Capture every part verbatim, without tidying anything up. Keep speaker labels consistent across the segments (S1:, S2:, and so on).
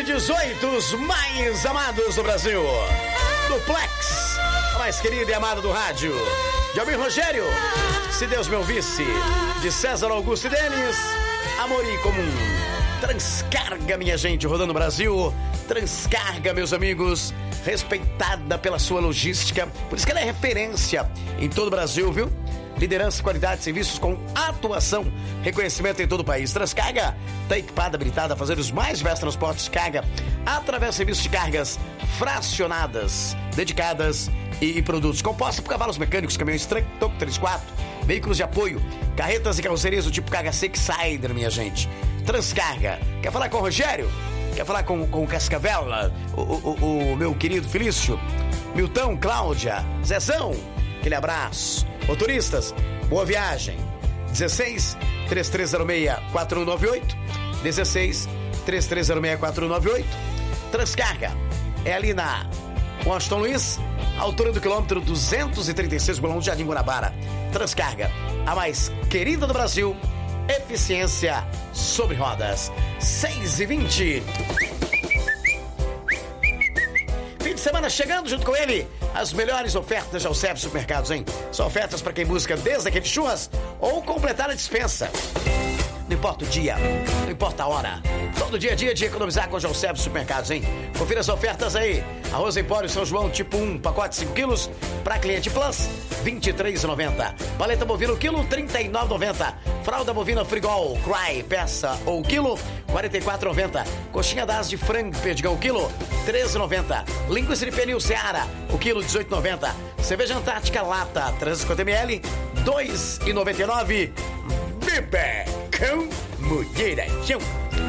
S1: dezoito, os mais amados do Brasil. Duplex, a mais querida e amada do rádio. De Almir Rogério, Se Deus Me Ouvisse. De César Augusto e Denis, Amor em Comum. Transcarga, minha gente, rodando o Brasil. Transcarga, meus amigos, respeitada pela sua logística. Por isso que ela é referência em todo o Brasil, viu? Liderança, qualidade, serviços com atuação, reconhecimento em todo o país. Transcarga está equipada, habilitada a fazer os mais diversos transportes de carga através de serviços de cargas fracionadas, dedicadas e, e produtos compostos por cavalos mecânicos, caminhões truck, toco três quatro, veículos de apoio, carretas e carrocerias do tipo Carga Sexider, minha gente. Transcarga. Quer falar com o Rogério? Quer falar com, com o Cascavela? O, o, o meu querido Felício? Milton, Cláudia, Zezão? Aquele abraço. Motoristas, boa viagem. dezesseis, três três zero seis, quatro um nove oito. dezesseis, três três zero seis, quatro um nove oito. Transcarga. É ali na Washington Luiz, altura do quilômetro duzentos e trinta e seis, Bolão, Jardim Guanabara. Transcarga, a mais querida do Brasil. Eficiência sobre rodas. seis e vinte. Fim de semana chegando, junto com ele, as melhores ofertas de Alcep Supermercados, hein? São ofertas para quem busca desde aquele churras ou completar a dispensa. Não importa o dia, não importa a hora. Todo dia é dia de economizar com o Alcep Supermercados, hein? Confira as ofertas aí. Arroz Empório São João tipo um, pacote cinco quilos, para cliente Plus, vinte e três reais e noventa centavos. Paleta bovina quilo, trinta e nove reais e noventa centavos. Fralda bovina Frigol, Cry, peça ou quilo, quarenta e quatro reais e noventa centavos. Coxinha das de frango perdigão quilo, treze reais e noventa centavos. Linguiça de pernil Seara, o quilo, dezoito reais e noventa centavos. Cerveja Antártica Lata, trezentos e cinquenta mililitros, dois reais e noventa e nove centavos. Bebê com moderação.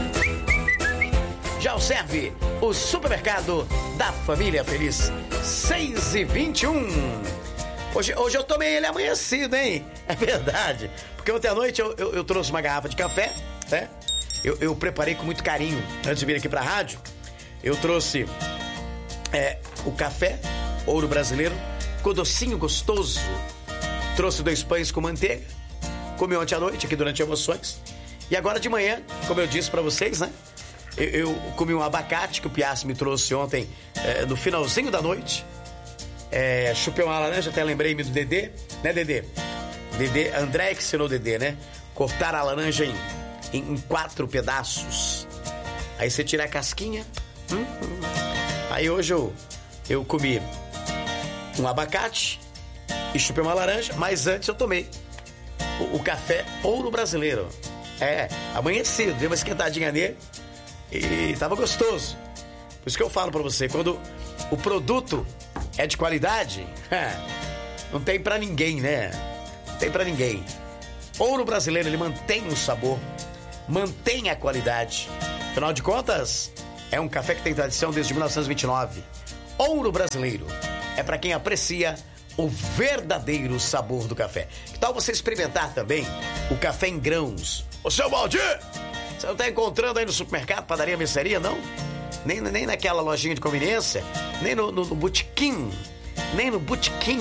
S1: Já serve o supermercado da família feliz. seis e vinte e um. Hoje, hoje eu tomei ele amanhecido, hein? É verdade. Porque ontem à noite eu, eu, eu trouxe uma garrafa de café, né? Eu, eu preparei com muito carinho antes de vir aqui pra rádio. Eu trouxe é, o café, Ouro Brasileiro. Ficou docinho, gostoso. Trouxe dois pães com manteiga. Comi ontem à noite, aqui durante emoções. E agora de manhã, como eu disse pra vocês, né? Eu, eu comi um abacate que o Piassi me trouxe ontem, é, no finalzinho da noite. É, chupei uma laranja, até lembrei-me do Dedê, né, Dedê? Dedê, André que ensinou o Dedê, né? Cortar a laranja em, em, em quatro pedaços. Aí você tira a casquinha. Hum, hum. Aí hoje eu, eu comi um abacate e chupei uma laranja, mas antes eu tomei o, o café Ouro Brasileiro. É, amanhecido, dei uma esquentadinha nele e tava gostoso. Por isso que eu falo pra você, quando o produto é de qualidade, não tem pra ninguém, né? Não tem pra ninguém. Ouro Brasileiro, ele mantém o sabor, mantém a qualidade. Afinal de contas, é um café que tem tradição desde mil novecentos e vinte e nove. Ouro Brasileiro é pra quem aprecia o verdadeiro sabor do café. Que tal você experimentar também o café em grãos? Ô, seu Valdir, você não tá encontrando aí no supermercado, padaria, mercearia, não? Nem, nem naquela lojinha de conveniência, nem no, no, no botequim, nem no botequim.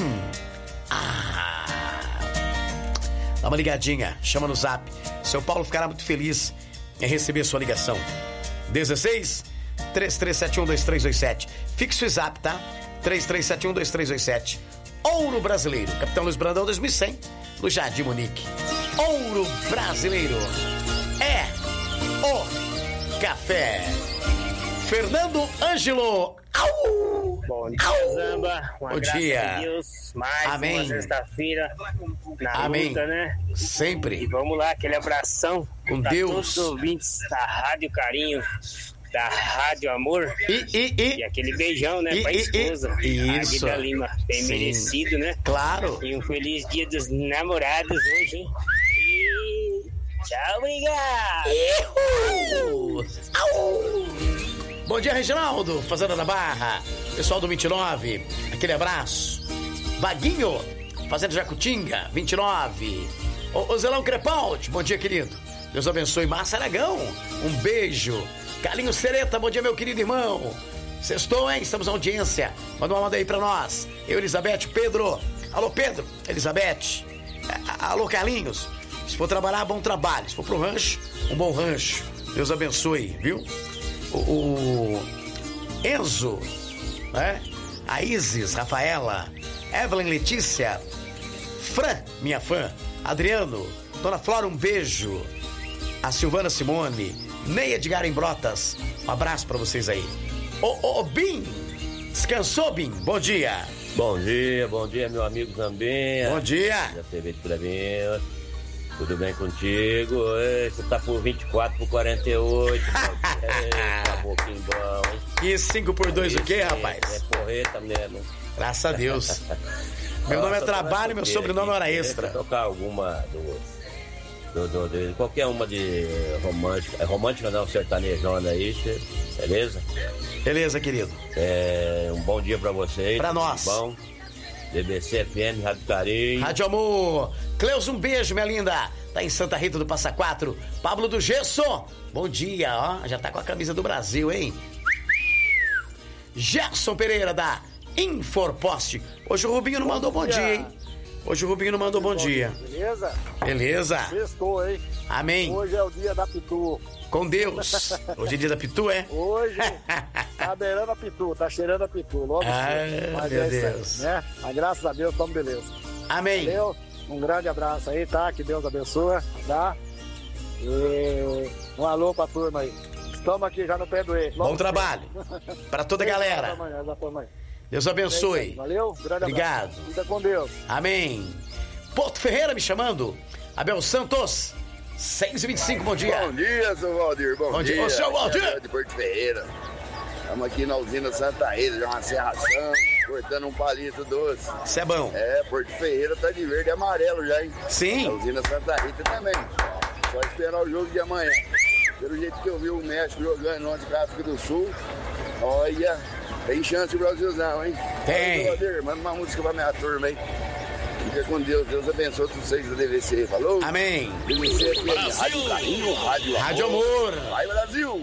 S1: Ah! Dá uma ligadinha, chama no zap. Seu Paulo ficará muito feliz em receber sua ligação. dezesseis, três três sete um, dois três dois sete. Fixe o zap, tá? três três sete um, dois três dois sete. Ouro Brasileiro, Capitão Luiz Brandão dois mil e cem, no Jardim Munique. Ouro Brasileiro é o café. Fernando Ângelo. Au!
S2: Bom dia,
S1: Au!
S2: Zamba. Uma
S1: Bom dia.
S2: a Deus. Mais
S1: Amém.
S2: uma sexta-feira na
S1: Amém.
S2: luta, né?
S1: Sempre.
S2: E vamos lá, aquele abração
S1: Com
S2: pra
S1: Deus.
S2: todos os ouvintes da Rádio Carinho, da Rádio Amor.
S1: E, e,
S2: E
S1: e.
S2: aquele beijão, né,
S1: E,
S2: pra
S1: e,
S2: esposa.
S1: e.
S2: A
S1: Isso.
S2: Guida Lima. Bem
S1: Sim.
S2: merecido, né?
S1: Claro.
S2: E um feliz dia dos namorados hoje, hein? E tchau, obrigado.
S1: Ihu! Au! Bom dia, Reginaldo, Fazenda da Barra. Pessoal do vinte e nove, aquele abraço. Vaguinho, Fazenda Jacutinga, vinte e nove. Ô, ô Zelão Crepaldi, bom dia, querido. Deus abençoe. Márcia Aragão, um beijo. Carlinhos Sereta, bom dia, meu querido irmão. Sextou, hein? Estamos na audiência. Manda uma manda aí pra nós. Eu, Elizabeth, Pedro. Alô, Pedro, Elizabeth. Alô, Carlinhos. Se for trabalhar, bom trabalho. Se for pro rancho, um bom rancho. Deus abençoe, viu? o, o Enzo, né? A Isis, Rafaela, Evelyn, Letícia, Fran, minha fã, Adriano, Dona Flora, um beijo, a Silvana Simone, Ney Edgar em Brotas, um abraço pra vocês aí. Ô, ô, Bim, descansou, Bim? Bom dia.
S3: Bom dia, bom dia, meu amigo também.
S1: Bom dia.
S3: Da T V de Clevinho. Tudo bem contigo? Ei, você tá por vinte e quatro por quarenta e oito. Tá um pouquinho bom, hein?
S1: E cinco por dois o quê,
S3: é,
S1: rapaz?
S3: É porreta mesmo.
S1: Graças a Deus. Meu nome é Trabalho, meu sobrenome é Hora Extra.
S3: Deixa eu tocar alguma do, do, do, de qualquer uma de romântica. Romântica não, sertanejona aí, beleza?
S1: Beleza, querido.
S3: É, um bom dia pra vocês.
S1: Pra nós.
S3: Bom. B B C F M, Rádio Carinho.
S1: Rádio Amor. Cleus, um beijo, minha linda. Tá em Santa Rita do Passa Quatro. Pablo do Gesso. Bom dia, ó. Já tá com a camisa do Brasil, hein? Gerson Pereira, da Inforpost. Hoje o Rubinho não
S4: bom
S1: mandou
S4: dia.
S1: bom dia, hein? Hoje o Rubinho não mandou bom, bom dia.
S4: Beleza?
S1: Beleza.
S4: Sextou, hein?
S1: Amém.
S4: Hoje é o dia da Pitu.
S1: Com Deus. Hoje é dia da Pitu, é?
S4: Hoje tá beirando a Pitu, tá cheirando a Pitu. Logo
S1: ah,
S4: cedo. Mas
S1: meu
S4: é
S1: Deus.
S4: isso aí, né? Mas graças a Deus, estamos beleza.
S1: Amém.
S4: Valeu? Um grande abraço aí, tá? Que Deus abençoe, tá? E um alô pra turma aí. Estamos aqui já no pé do E.
S1: Bom trabalho. Pra toda a galera.
S4: Amanhã, amanhã.
S1: Deus abençoe.
S4: Valeu, grande
S1: Obrigado.
S4: abraço. Fica com Deus.
S1: Amém. Porto Ferreira me chamando. Abel Santos, seis e vinte e cinco, bom dia.
S5: Bom dia, seu Valdir, bom,
S1: bom dia.
S5: dia.
S1: Ô, seu Valdir.
S5: É de Porto Ferreira. Estamos aqui na usina Santa Rita, já uma serração, cortando um palito doce.
S1: Isso é bom.
S5: É, Porto Ferreira tá de verde e amarelo já, hein?
S1: Sim.
S5: A usina Santa Rita também. Só esperar o jogo de amanhã. Pelo jeito que eu vi o México jogando ontem na África do Sul, olha, tem chance o Brasilzão, hein?
S1: Tem.
S5: Seu Valdir, manda uma música pra minha turma, hein? Fica com Deus, Deus abençoe vocês da D V C, falou?
S1: Amém.
S5: D V C aqui, Rádio Carinho, Rádio Amor.
S1: Rádio Amor.
S5: Vai, Brasil!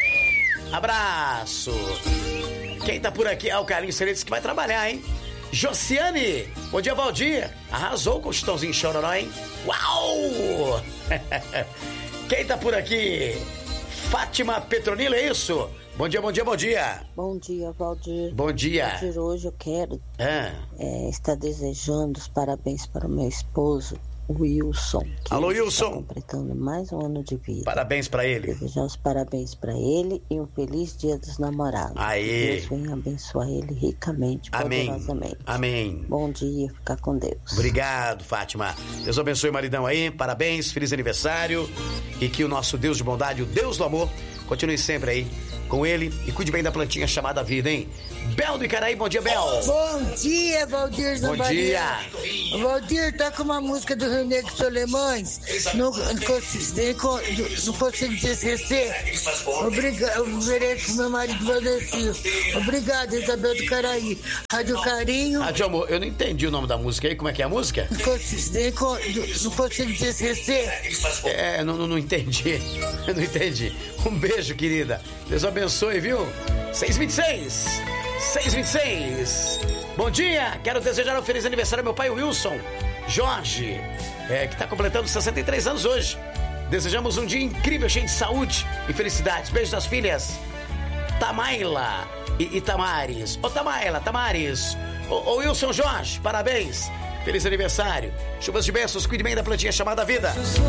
S1: Abraço. Quem tá por aqui é o Carlinhos Ceredes que vai trabalhar, hein? Josiane, bom dia, Valdir. Arrasou com o Chitãozinho Chororó, hein? Uau! Quem tá por aqui? Fátima Petronilo, é isso? Bom dia, bom dia, bom dia.
S6: Bom dia, Valdir.
S1: Bom dia.
S6: Valdir, hoje eu quero
S1: ah.
S6: é, estar desejando os parabéns para o meu esposo, Wilson. Que
S1: Alô, Wilson.
S6: Está completando mais um ano de vida.
S1: Parabéns para ele.
S6: Desejar os parabéns para ele e um feliz dia dos namorados.
S1: Aê.
S6: Deus venha abençoar ele ricamente,
S1: Amém.
S6: poderosamente.
S1: Amém.
S6: Bom dia, ficar com Deus.
S1: Obrigado, Fátima. Deus abençoe o maridão aí. Parabéns, feliz aniversário. E que o nosso Deus de bondade, o Deus do amor, continue sempre aí com ele e cuide bem da plantinha chamada vida, hein? Bel do Icaraí, bom dia, Bel.
S7: Bom dia, Valdir
S1: Bom
S7: Zambaria.
S1: dia.
S7: Valdir, tá com uma música do Rio Negro Solimões. Não, não, consigo, não consigo te esquecer. Obrigado, eu mereço meu marido Valdeci. Obrigado, Isabel do Caraí. Rádio Carinho.
S1: Rádio Amor, eu não entendi o nome da música aí, como é que é a música?
S7: Não consigo, não consigo te esquecer.
S1: É, não, não, não entendi. Eu não entendi. Um beijo, querida. Deus abençoe, viu? seis e vinte e seis. seis e vinte e seis. Bom dia, quero desejar um feliz aniversário ao meu pai Wilson Jorge, é, que tá completando sessenta e três anos hoje. Desejamos um dia incrível, cheio de saúde e felicidades. Beijos das filhas Tamaila e, e Tamares. Ô Tamaila, Tamares. Ô, ô Wilson Jorge, parabéns. Feliz aniversário. Chuvas de bênçãos, cuide bem da plantinha chamada vida.